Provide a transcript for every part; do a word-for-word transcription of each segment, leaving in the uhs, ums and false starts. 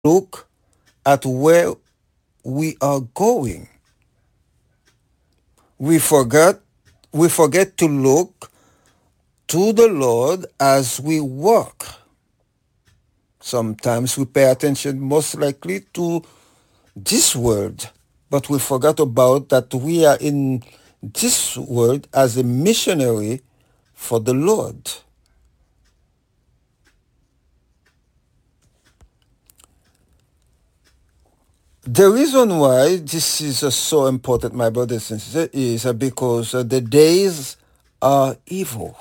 look at where we are going. We forget we forget to look to the Lord as we walk. Sometimes we pay attention most likely to this world, but we forgot about that we are in this world as a missionary for the Lord. The reason why this is uh, so important, my brothers and sisters, is uh, because uh, the days are evil.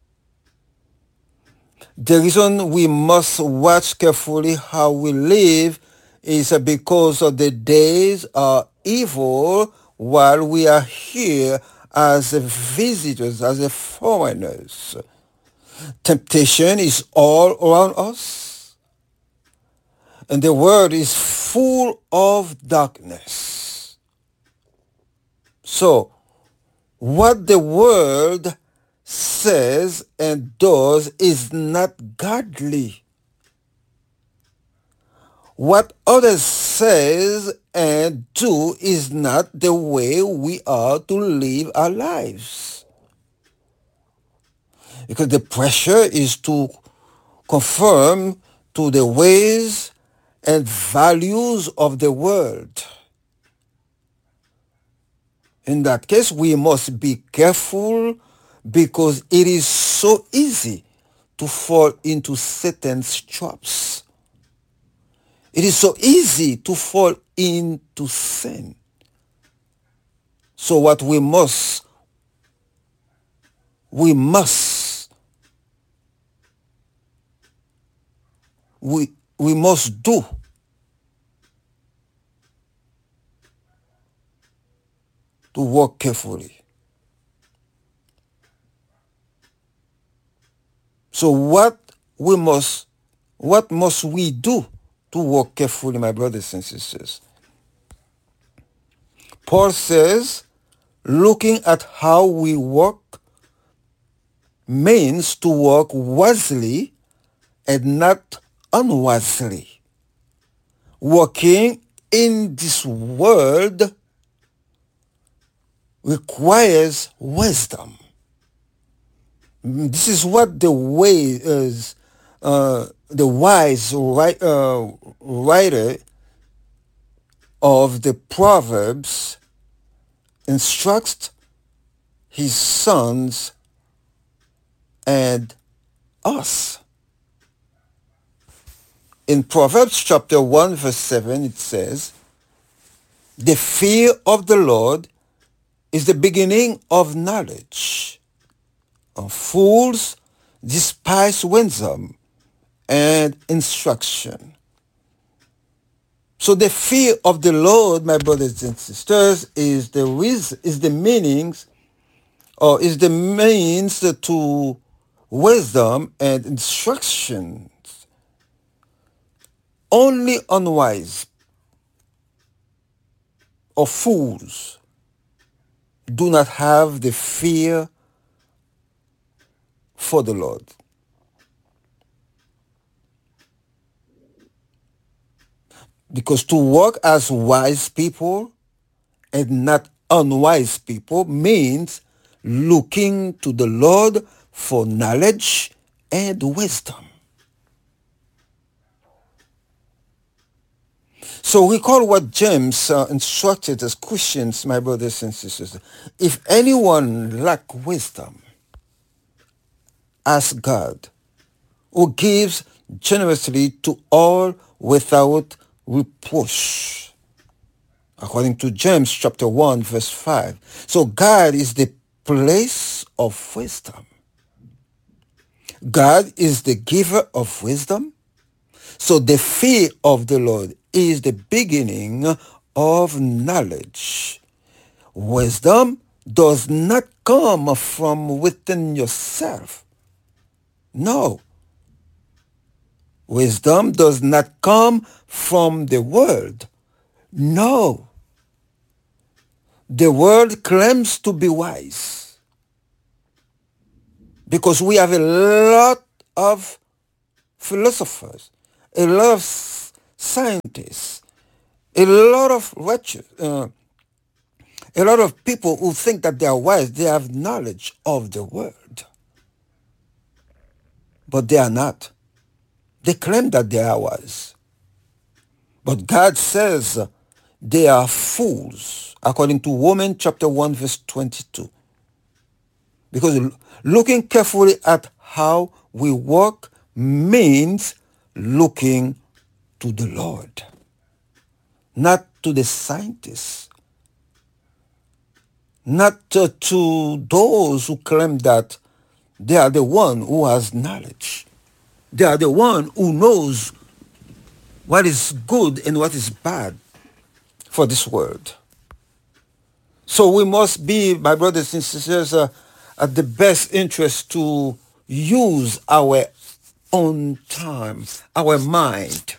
The reason we must watch carefully how we live is uh, because of the days are evil while we are here as visitors, as foreigners. Temptation is all around us, and the world is full of darkness. So, what the world says and does is not godly. What others says and do is not the way we are to live our lives. Because the pressure is to conform to the ways and values of the world. In that case, we must be careful because it is so easy to fall into Satan's traps. It is so easy to fall into sin. So what we must, we must, we, we must do to walk carefully. So what we must, what must we do to walk carefully, my brothers and sisters? Paul says, looking at how we walk means to walk wisely and not unwisely. Walking in this world requires wisdom. This is what the way is, uh, the wise write, uh, writer of the Proverbs instructs his sons and us. In Proverbs chapter one verse seven it says, the fear of the Lord is the beginning of knowledge. And fools despise wisdom and instruction. So the fear of the Lord, my brothers and sisters, is the reason, is the meanings, or is the means to wisdom and instruction. Only unwise or fools do not have the fear for the Lord. Because to walk as wise people and not unwise people means looking to the Lord for knowledge and wisdom. So recall what James uh, instructed as Christians, my brothers and sisters. If anyone lack wisdom, ask God, who gives generously to all without reproach. According to James chapter one verse five. So God is the place of wisdom. God is the giver of wisdom. So the fear of the Lord is the beginning of knowledge. Wisdom does not come from within yourself. No. Wisdom does not come from the world. No. The world claims to be wise because we have a lot of philosophers, a lot of scientists, a lot of righteous, uh, a lot of people who think that they are wise, they have knowledge of the word, but they are not. They claim that they are wise. But God says they are fools, according to Romans chapter one, verse twenty-two. Because looking carefully at how we work means looking to the Lord, not to the scientists, not uh, to those who claim that they are the one who has knowledge. They are the one who knows what is good and what is bad for this world. So we must be, my brothers and sisters, uh, at the best interest to use our own time, our mind.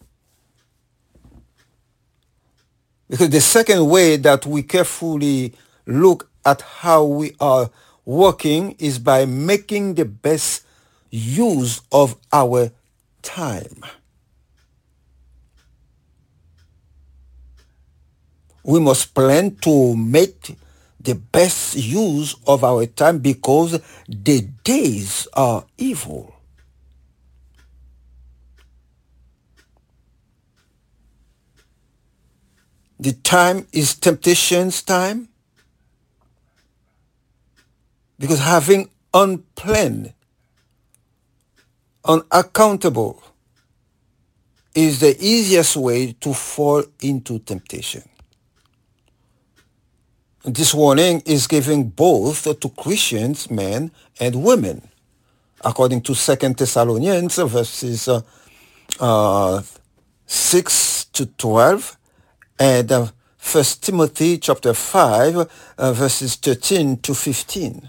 Because the second way that we carefully look at how we are working is by making the best use of our time. We must plan to make the best use of our time because the days are evil. The time is temptation's time, because having unplanned, unaccountable is the easiest way to fall into temptation. This warning is given both to Christians, men and women, according to Second Thessalonians verses uh, uh, six to twelve, and uh, First Timothy chapter five, uh, verses thirteen to fifteen.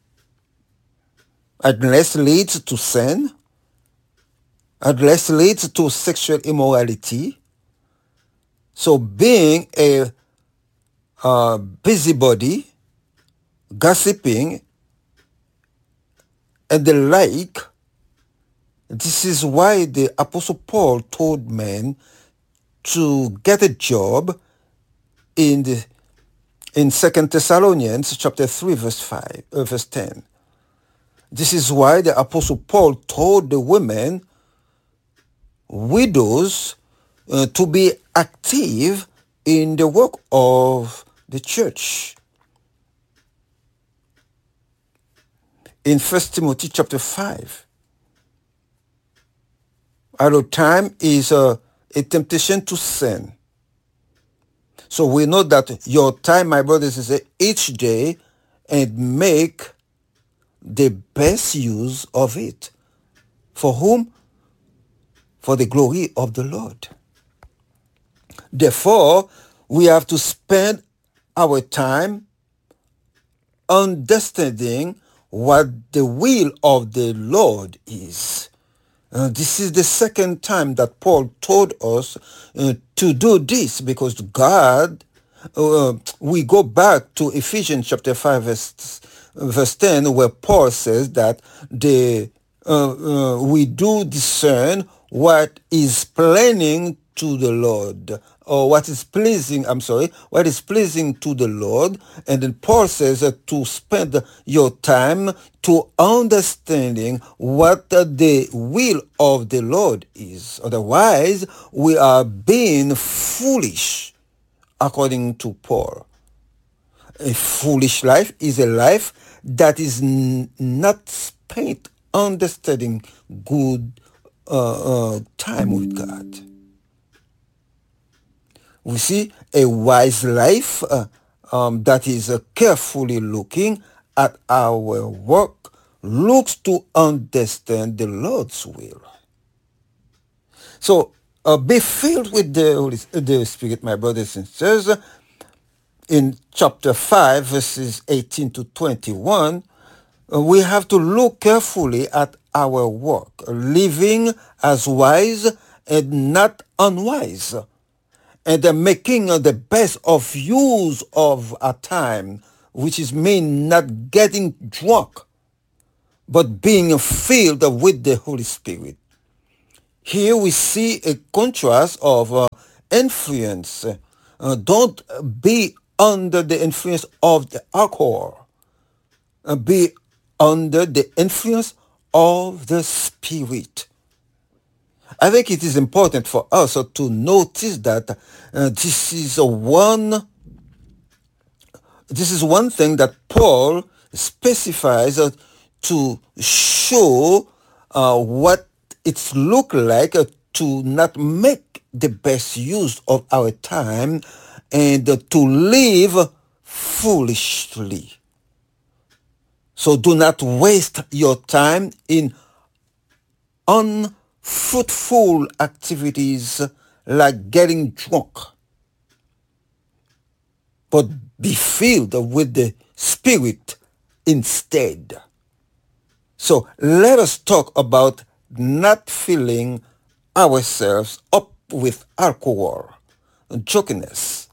Unless leads to sin, unless leads to sexual immorality. So being a uh, busybody, gossiping, and the like, this is why the Apostle Paul told men to get a job in the in Second Thessalonians chapter three, verse five, uh, verse ten. This is why the Apostle Paul told the women, widows, uh, to be active in the work of the church. In First Timothy chapter five, idle time is a, a temptation to sin. So we know that your time, my brothers and sisters, each day, and make the best use of it. For whom? For the glory of the Lord. Therefore, we have to spend our time understanding what the will of the Lord is. Uh, this is the second time that Paul told us uh, to do this, because God, uh, we go back to Ephesians chapter five, verse, verse ten, where Paul says that the uh, uh, we do discern what is planning to the Lord, or what is pleasing, I'm sorry, what is pleasing to the Lord. And then Paul says uh, to spend your time to understanding what uh, the will of the Lord is. Otherwise, we are being foolish, according to Paul. A foolish life is a life that is n- not spent understanding good uh, uh, time with God. We see a wise life uh, um, that is uh, carefully looking at our work, looks to understand the Lord's will. So uh, be filled with the Holy, the Spirit, my brothers and sisters. In chapter five, verses eighteen to twenty-one, uh, we have to look carefully at our work, living as wise and not unwise, and uh, making uh, the best of use of our time, which is mean not getting drunk, but being filled with the Holy Spirit. Here we see a contrast of uh, influence. Uh, don't be under the influence of the alcohol. Uh, be under the influence of the Spirit. I think it is important for us uh, to notice that uh, this is a one. This is one thing that Paul specifies uh, to show uh, what it look like uh, to not make the best use of our time and uh, to live foolishly. So do not waste your time in unfruitful activities like getting drunk, but be filled with the Spirit instead. So let us talk about not filling ourselves up with alcohol, drunkenness.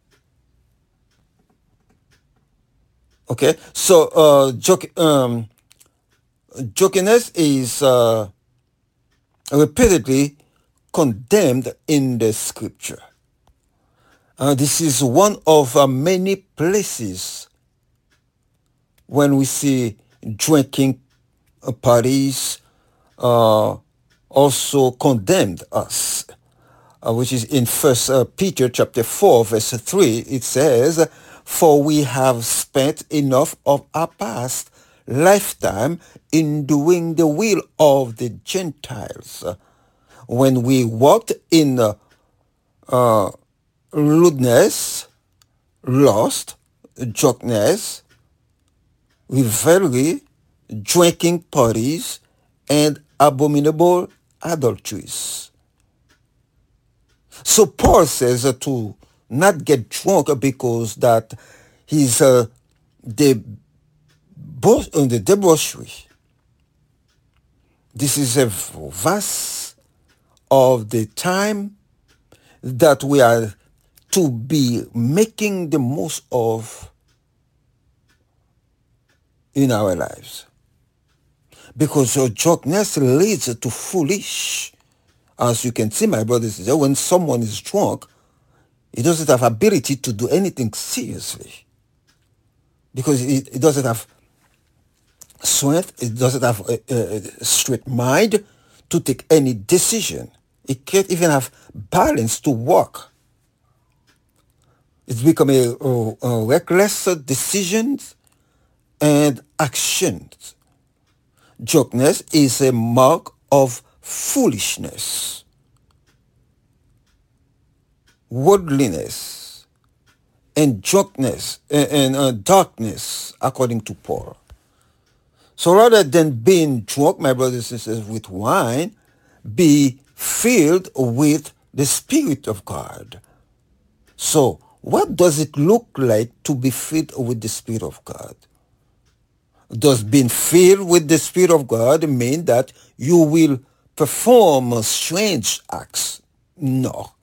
Okay, so uh, joke, um, drunkenness is uh, repeatedly condemned in the scripture. Uh, this is one of uh, many places when we see drinking uh, parties uh, also condemned us, uh, which is in First uh, Peter chapter four, verse three. It says, "For we have spent enough of our past lifetime in doing the will of the Gentiles, when we walked in uh, uh, lewdness, lust, drunkenness, revelry, drinking parties, and abominable adulteries." So Paul says uh, to not get drunk because that he's uh, the both on the debauchery. This is a vast of the time that we are to be making the most of in our lives. Because your drunkenness leads to foolish. As you can see, my brothers and sisters, when someone is drunk, he doesn't have ability to do anything seriously. Because it, it doesn't have strength, it doesn't have a, a, a straight mind to take any decision. It can't even have balance to work. It's become a, a, a reckless decisions and actions. Drunkenness is a mark of foolishness, worldliness, and drunkenness and, and uh, darkness, according to Paul. So rather than being drunk, my brothers and sisters, with wine, be filled with the Spirit of God. So what does it look like to be filled with the Spirit of God? Does being filled with the Spirit of God mean that you will perform strange acts? No.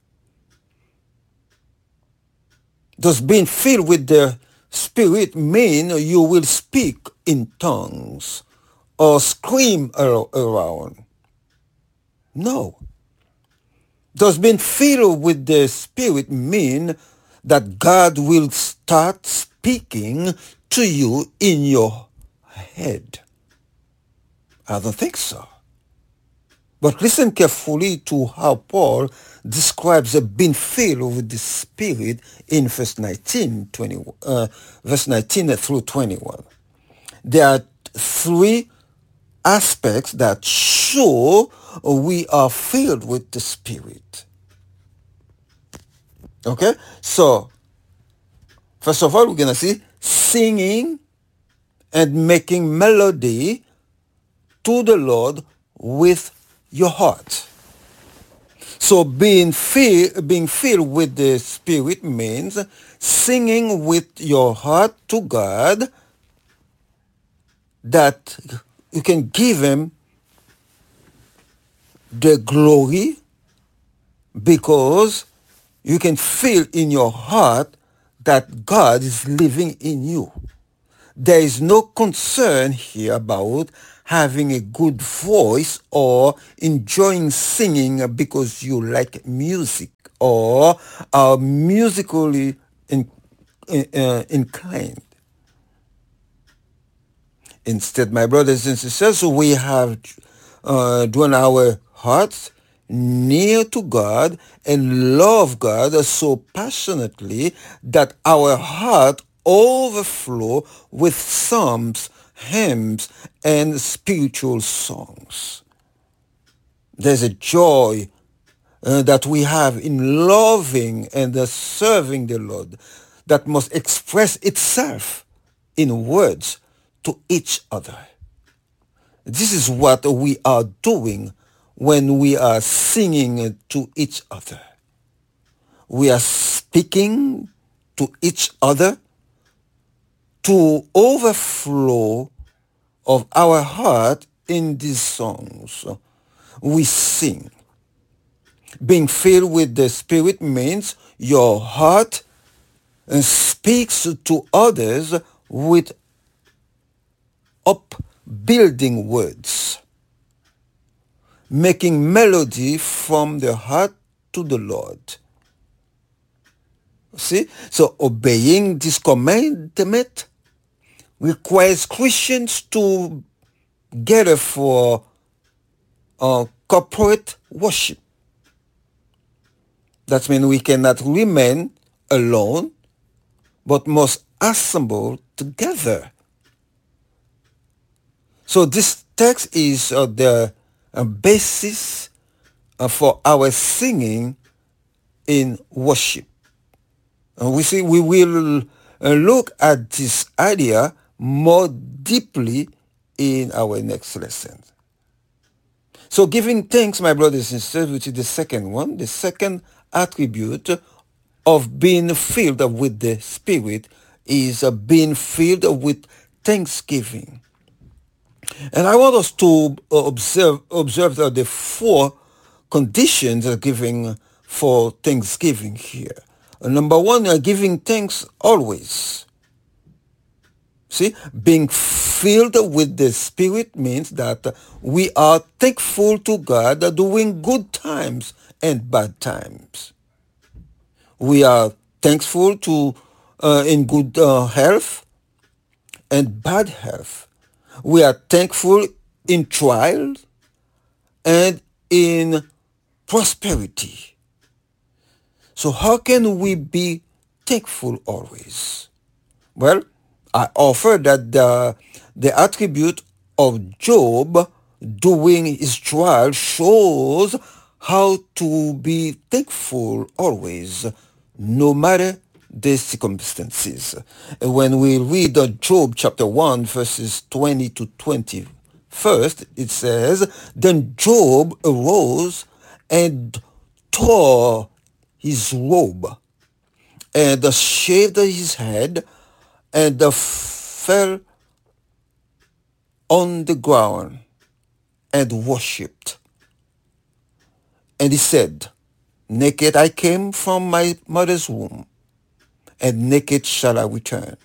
Does being filled with the Spirit mean you will speak in tongues or scream around? No. Does being filled with the Spirit mean that God will start speaking to you in your head? I don't think so. But listen carefully to how Paul describes being filled with the Spirit in verse nineteen, twenty, uh, verse nineteen through twenty-one. There are three aspects that show we are filled with the Spirit. Okay? So, first of all, we're going to see singing and making melody to the Lord with your heart. So being filled, being filled with the Spirit means singing with your heart to God, that you can give Him the glory, because you can feel in your heart that God is living in you. There is no concern here about having a good voice or enjoying singing because you like music or are musically in, uh, inclined. Instead, my brothers and sisters, we have uh, drawn our hearts near to God and love God so passionately that our heart overflow with psalms, hymns, and spiritual songs. There's a joy uh, that we have in loving and uh, serving the Lord that must express itself in words to each other. This is what we are doing when we are singing to each other. We are speaking to each other to overflow of our heart in these songs. We sing. Being filled with the Spirit means your heart speaks to others with upbuilding words, making melody from the heart to the Lord. See? So obeying this commandment requires Christians to gather for uh, corporate worship. That means we cannot remain alone, but must assemble together. So this text is uh, the uh, basis uh, for our singing in worship. Uh, we see we will uh, look at this idea more deeply in our next lesson. So giving thanks, my brothers and sisters, which is the second one, the second attribute of being filled with the Spirit is uh, being filled with thanksgiving. And I want us to observe observe the four conditions of giving for thanksgiving here. Number one, uh, giving thanks always. See, being filled with the Spirit means that we are thankful to God during good times and bad times. We are thankful to uh, in good uh, health and bad health. We are thankful in trials and in prosperity. So how can we be thankful always? Well, I offer that the, the attribute of Job during his trial shows how to be thankful always, no matter the circumstances. When we read Job chapter one, verses twenty to twenty, first, it says, Then Job arose and tore his robe and shaved his head and fell on the ground and worshipped. And he said, Naked I came from my mother's womb, and naked shall I return.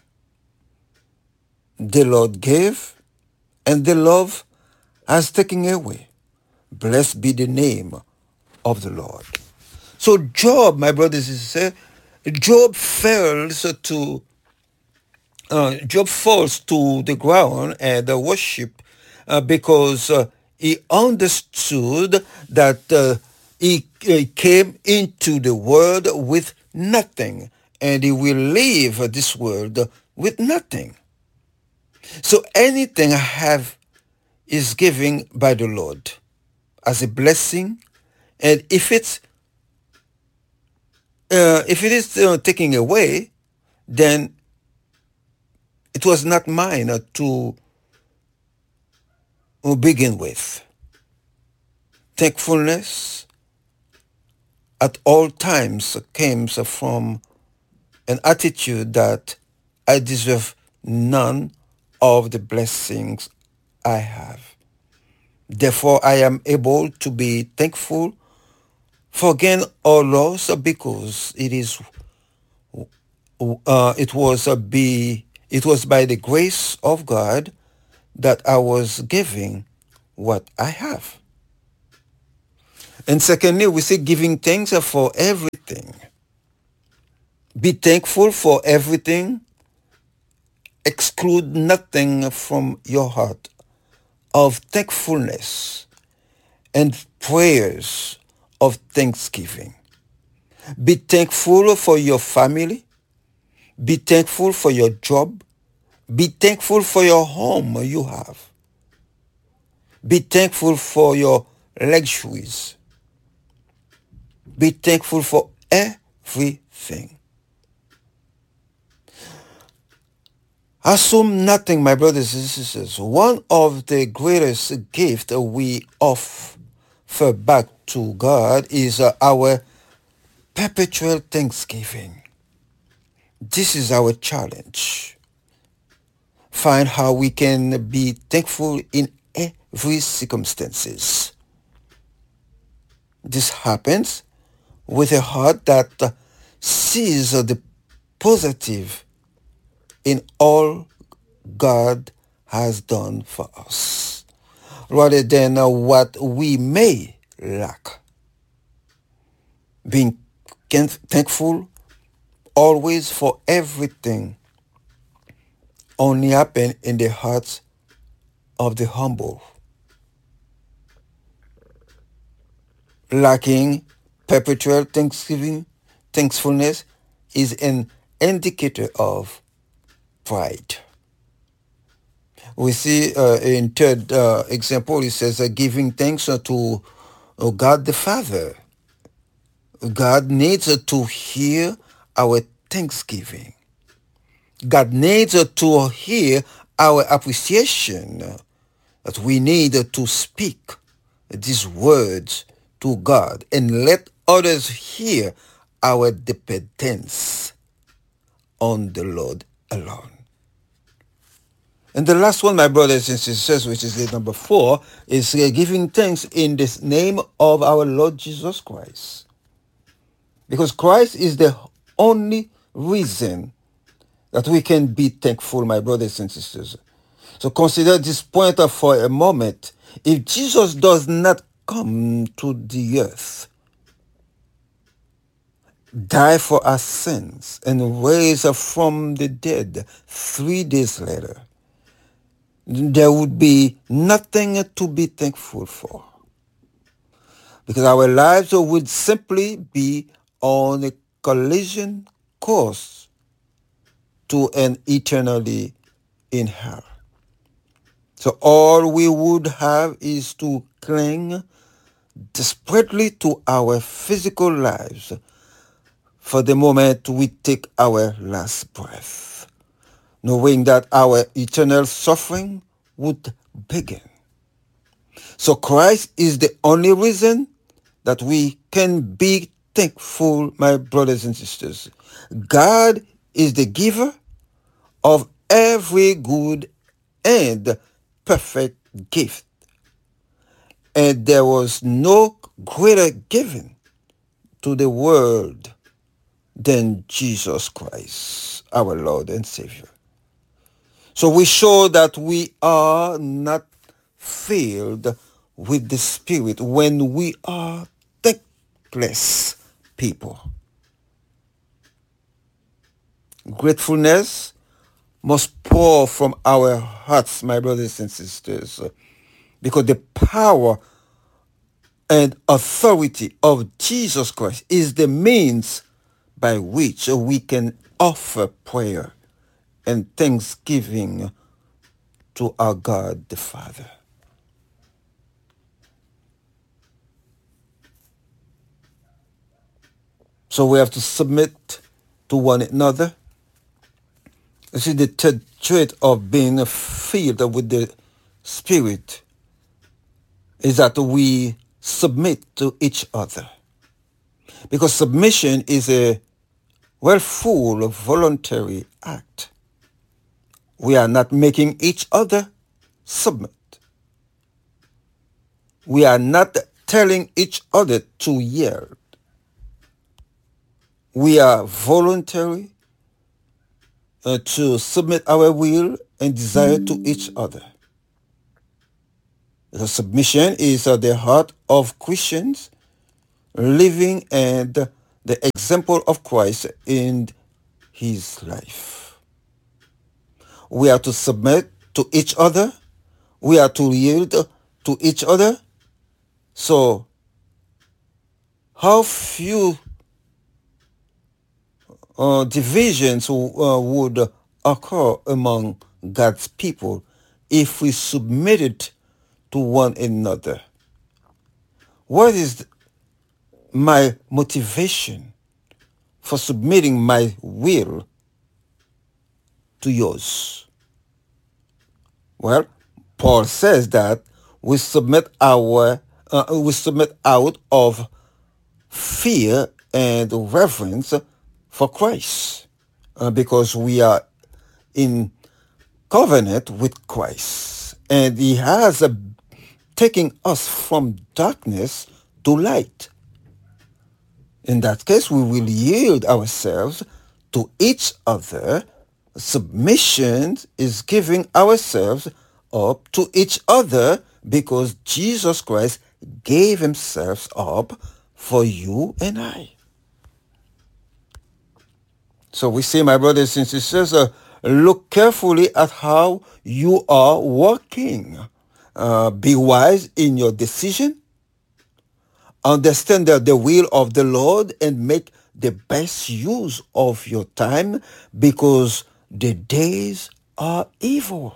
The Lord gave, and the Lord has taken away. Blessed be the name of the Lord. So Job, my brothers and sisters, Job fails to uh, Job falls to the ground and uh, worship uh, because uh, he understood that uh, he, he came into the world with nothing, and he will leave this world with nothing. So anything I have is given by the Lord as a blessing, and if it's uh, if it is uh, taken away, then it was not mine uh, to uh, begin with. Thankfulness at all times comes from an attitude that I deserve none of the blessings I have. Therefore, I am able to be thankful for gain or loss because it is uh, it was a be it was by the grace of God that I was giving what I have. And secondly, we see giving thanks for everything. Be thankful for everything. Exclude nothing from your heart of thankfulness and prayers of thanksgiving. Be thankful for your family. Be thankful for your job. Be thankful for your home you have. Be thankful for your luxuries. Be thankful for everything. Assume nothing, my brothers and sisters. One of the greatest gifts we offer back to God is uh, our perpetual thanksgiving. This is our challenge. Find how we can be thankful in every circumstances. This happens with a heart that uh, sees uh, the positive in all God has done for us, rather than uh, what we may lack. Being thankful always for everything only happen in the hearts of the humble. Lacking perpetual thanksgiving, thankfulness is an indicator of pride. We see uh, in third uh, example, it says uh, giving thanks uh, to uh, God the Father. God needs uh, to hear our thanksgiving. God needs uh, to hear our appreciation. Uh, that we need uh, to speak these words to God and let others hear our dependence on the Lord alone. And the last one, my brothers and sisters, which is the number four, is uh, giving thanks in the name of our Lord Jesus Christ. Because Christ is the only reason that we can be thankful, my brothers and sisters. So consider this point for a moment. If Jesus does not come to the earth, die for our sins, and raise from the dead three days later, there would be nothing to be thankful for. Because our lives would simply be on a collision course to an eternity in hell. So all we would have is to cling desperately to our physical lives for the moment we take our last breath, knowing that our eternal suffering would begin. So Christ is the only reason that we can be thankful, my brothers and sisters. God is the giver of every good and perfect gift. And there was no greater giving to the world than Jesus Christ, our Lord and Savior. So we show that we are not filled with the Spirit when we are thankless people. Gratefulness must pour from our hearts, my brothers and sisters, because the power and authority of Jesus Christ is the means by which we can offer prayer and thanksgiving to our God the Father. So we have to submit to one another. This is the third trait of being filled with the Spirit, is that we submit to each other. Because submission is a well full voluntary act. We are not making each other submit. We are not telling each other to yield. We are voluntary uh, to submit our will and desire to each other. The submission is uh, the heart of Christians living and the example of Christ in his life. We are to submit to each other. We are to yield to each other. So, how few uh, divisions uh, would occur among God's people if we submitted to one another? What is my motivation for submitting my will to yours? Well, Paul says that we submit our uh, we submit out of fear and reverence for Christ, uh, because we are in covenant with Christ, and He has uh, taken us from darkness to light. In that case, we will yield ourselves to each other. Submission is giving ourselves up to each other because Jesus Christ gave himself up for you and I. So we say, my brothers and sisters, uh, look carefully at how you are walking. Uh, be wise in your decision. Understand the, the will of the Lord and make the best use of your time because the days are evil.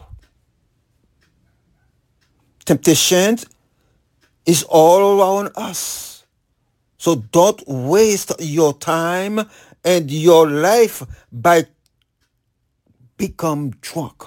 Temptation is all around us. So don't waste your time and your life by become drunk.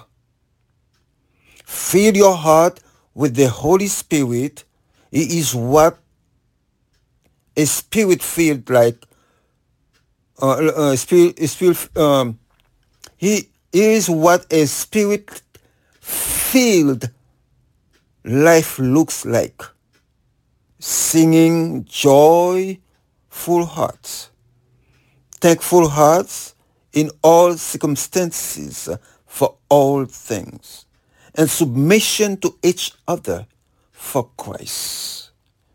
Fill your heart with the Holy Spirit. It is what a spirit filled like uh, uh, spirit, spirit um, he is what a spirit filled life looks like. Singing joyful hearts, thankful hearts in all circumstances for all things, and submission to each other for Christ.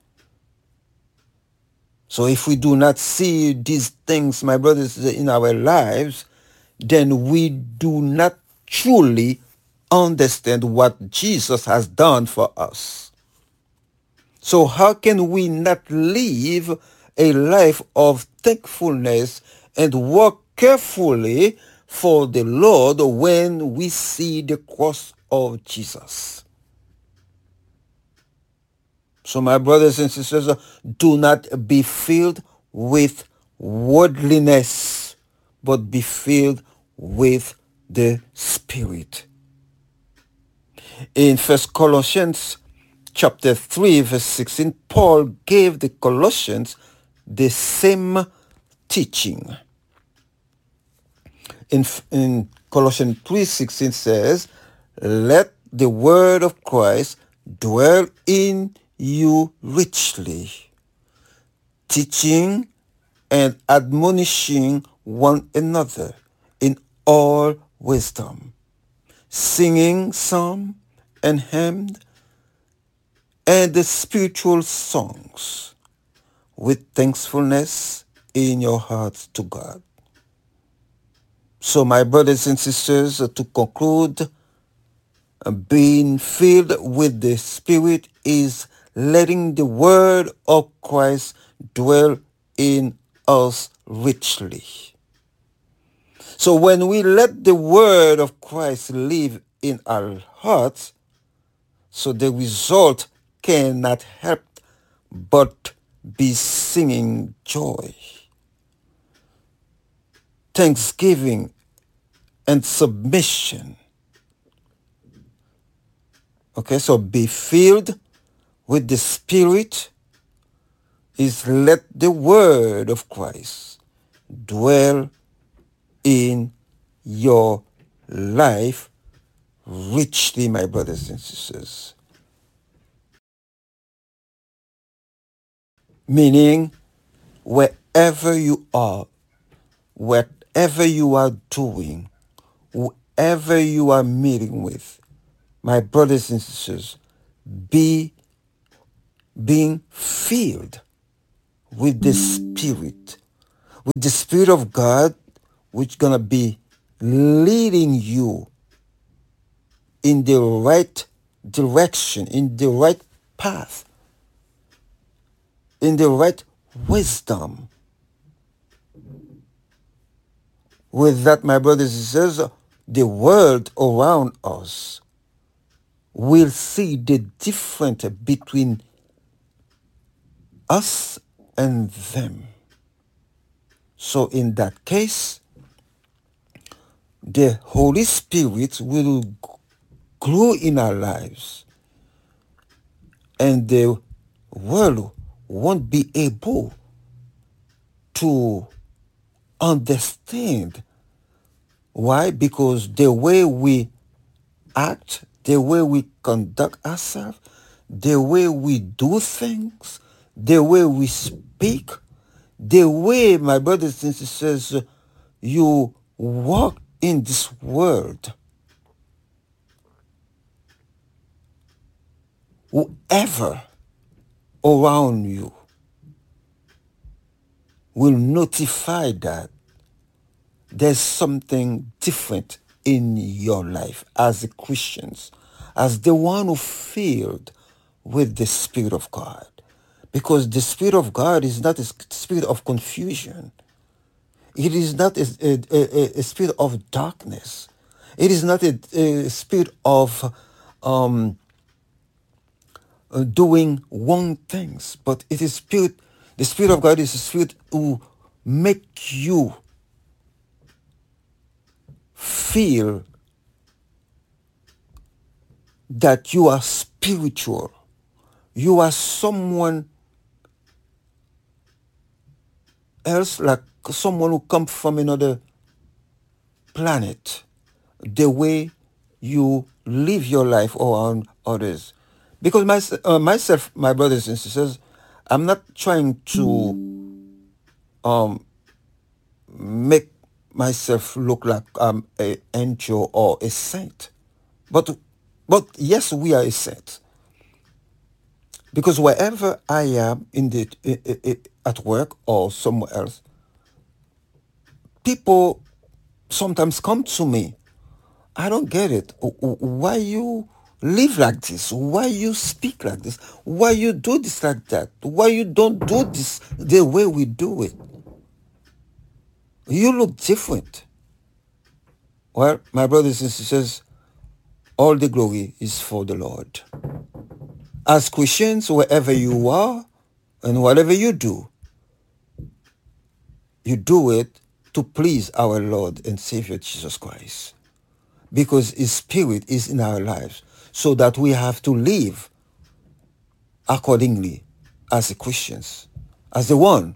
So if we do not see these things, my brothers, in our lives, then we do not truly understand what Jesus has done for us. So how can we not live a life of thankfulness and work carefully for the Lord when we see the cross of Jesus? So my brothers and sisters, do not be filled with worldliness, but be filled with the Spirit. In First Colossians chapter three, verse sixteen, Paul gave the Colossians the same teaching. In, in Colossians three sixteen says, let the word of Christ dwell in you richly, teaching and admonishing one another in all wisdom, singing psalms and hymns and the spiritual songs with thankfulness in your hearts to God. So my brothers and sisters, to conclude, being filled with the Spirit is letting the word of Christ dwell in us richly. So when we let the word of Christ live in our hearts, so the result cannot help but be singing joy, thanksgiving, and submission. Okay, so be filled with the Spirit is let the word of Christ dwell in your life richly, my brothers and sisters. Meaning, wherever you are, whatever you are doing, whoever you are meeting with, my brothers and sisters, be being filled with the Spirit, with the Spirit of God, which gonna be leading you in the right direction, in the right path, in the right wisdom. With that, my brothers and sisters, the world around us will see the difference between us and them. So in that case, the Holy Spirit will grow in our lives, and the world won't be able to understand. Why? Because the way we act, the way we conduct ourselves, the way we do things, the way we speak, the way, my brothers and sisters, you walk in this world, whoever around you will notify that there's something different in your life as a Christians, as the one who filled with the Spirit of God. Because the Spirit of God is not a spirit of confusion. It is not a, a, a, a spirit of darkness. It is not a, a spirit of um, doing wrong things, but it is spirit. The Spirit of God is a spirit who make you feel that you are spiritual. You are someone else, like someone who comes from another planet, the way you live your life around others. Because my, uh, myself, my brothers and sisters, I'm not trying to um, make myself look like I'm an angel or a saint. But, but yes, we are a saint. Because wherever I am, in the i- i- i- at work or somewhere else, people sometimes come to me. I don't get it. W- w- Why you live like this? Why you speak like this? Why you do this like that? Why you don't do this the way we do it? You look different. Well, my brothers and sisters, all the glory is for the Lord. As Christians, wherever you are and whatever you do, you do it to please our Lord and Savior Jesus Christ. Because His Spirit is in our lives, so that we have to live accordingly as Christians, as the one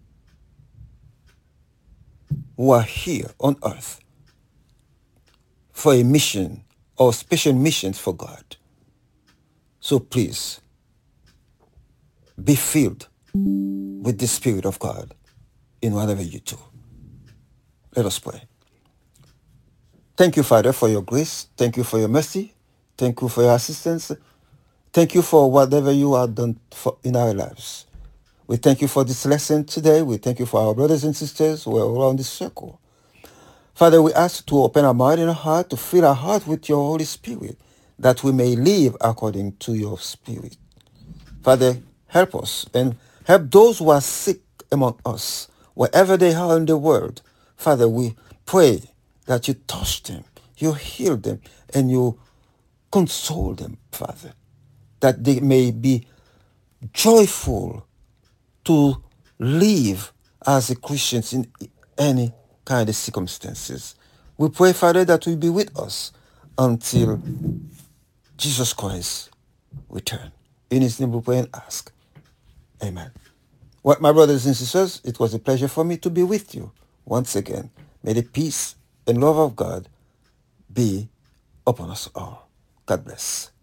who are here on earth for a mission or special missions for God. So please, be filled with the Spirit of God in whatever you do. Let us pray. Thank you, Father, for your grace. Thank you for your mercy. Thank you for your assistance. Thank you for whatever you have done for, in our lives. We thank you for this lesson today. We thank you for our brothers and sisters who are around this circle. Father, we ask you to open our mind and our heart, to fill our heart with your Holy Spirit, that we may live according to your Spirit. Father, help us and help those who are sick among us, wherever they are in the world. Father, we pray that you touch them, you heal them, and you console them, Father, that they may be joyful to live as a Christians in any kind of circumstances. We pray, Father, that you be with us until Jesus Christ return. In His name we pray and ask. Amen. Well, my brothers and sisters, it was a pleasure for me to be with you once again. May the peace and love of God be upon us all. God bless.